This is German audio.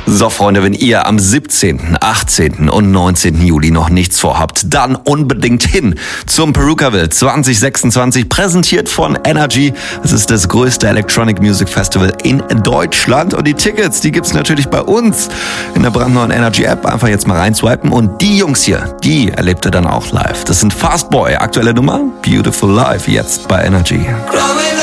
So, Freunde, wenn ihr am 17., 18. und 19. Juli noch nichts vorhabt, dann unbedingt hin zum Perukaville 2026, präsentiert von Energy. Es ist das größte Electronic Music Festival in Deutschland und die Tickets, die gibt's natürlich bei uns in der brandneuen Energy App. Einfach jetzt mal reinswipen und die Jungs hier, die erlebt ihr dann auch live. Das sind Fastboy, aktuelle Nummer, Beautiful Life, jetzt bei Energy.